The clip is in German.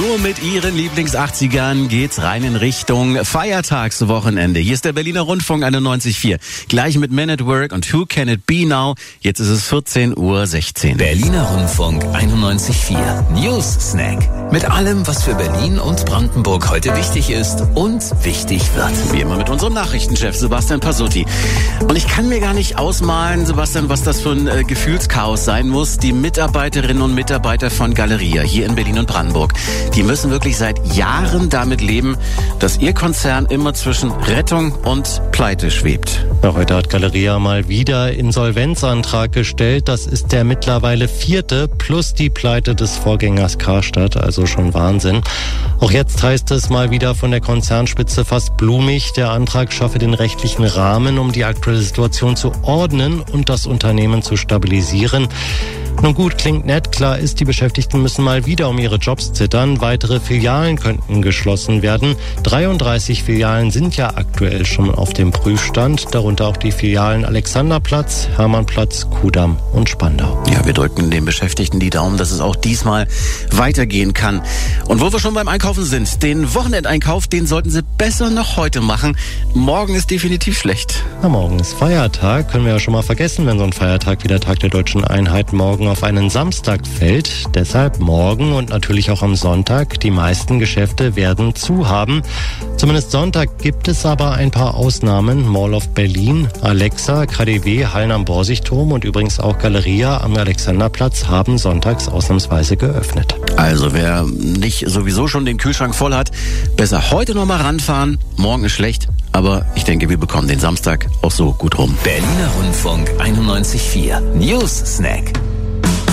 So, mit Ihren Lieblings-80ern geht's rein in Richtung Feiertagswochenende. Hier ist der Berliner Rundfunk 91.4. Gleich mit Men at Work und Who Can It Be Now? Jetzt ist es 14:16 Uhr. Berliner Rundfunk 91.4. News Snack. Mit allem, was für Berlin und Brandenburg heute wichtig ist und wichtig wird. Wie immer mit unserem Nachrichtenchef Sebastian Passutti. Und ich kann mir gar nicht ausmalen, Sebastian, was das für ein Gefühlschaos sein muss. Die Mitarbeiterinnen und Mitarbeiter von Galeria hier in Berlin und Brandenburg, die müssen wirklich seit Jahren damit leben, dass ihr Konzern immer zwischen Rettung und Pleite schwebt. Ja, heute hat Galeria mal wieder Insolvenzantrag gestellt. Das ist der mittlerweile 4. plus die Pleite des Vorgängers Karstadt, also schon Wahnsinn. Auch jetzt heißt es mal wieder von der Konzernspitze fast blumig, der Antrag schaffe den rechtlichen Rahmen, um die aktuelle Situation zu ordnen und das Unternehmen zu stabilisieren. Nun gut, klingt nett. Klar ist, die Beschäftigten müssen mal wieder um ihre Jobs zittern. Weitere Filialen könnten geschlossen werden. 33 Filialen sind ja aktuell schon auf dem Prüfstand. Darunter auch die Filialen Alexanderplatz, Hermannplatz, Kudamm und Spandau. Ja, wir drücken den Beschäftigten die Daumen, dass es auch diesmal weitergehen kann. Und wo wir schon beim Einkaufen sind, den Wochenendeinkauf, den sollten Sie besser noch heute machen. Morgen ist definitiv schlecht. Na, morgen ist Feiertag. Können wir ja schon mal vergessen, wenn so ein Feiertag wie der Tag der Deutschen Einheit morgen auf einen Samstag fällt. Deshalb morgen und natürlich auch am Sonntag. Die meisten Geschäfte werden zu haben. Zumindest Sonntag gibt es aber ein paar Ausnahmen. Mall of Berlin, Alexa, KaDeWe, Hallen am Borsigturm und übrigens auch Galeria am Alexanderplatz haben sonntags ausnahmsweise geöffnet. Also wer nicht sowieso schon den Kühlschrank voll hat, besser heute noch mal ranfahren. Morgen ist schlecht, aber ich denke, wir bekommen den Samstag auch so gut rum. Berliner Rundfunk 91.4. News Snack.